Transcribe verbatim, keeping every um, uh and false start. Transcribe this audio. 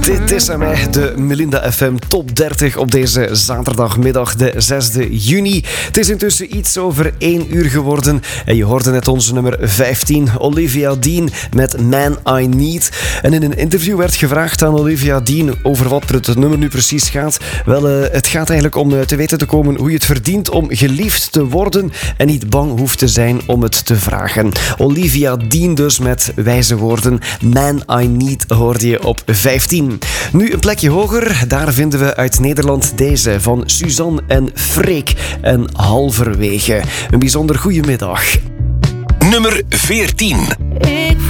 Dit is aan mij de Melinda F M Top dertig op deze zaterdagmiddag, de zesde juni. Het is intussen iets over één uur geworden en je hoorde net onze nummer vijftien, Olivia Dean met Man I Need. En in een interview werd gevraagd aan Olivia Dean over wat het nummer nu precies gaat. Wel, uh, het gaat eigenlijk om uh, te weten te komen hoe je het verdient om geliefd te worden en niet bang hoeft te zijn om het te vragen. Olivia Dean dus met wijze woorden. Man I Need hoorde je op vijftien. Nu een plekje hoger, daar vinden we uit Nederland deze van Suzanne en Freek en Halverwege. Een bijzonder goede middag. Nummer veertien. Ik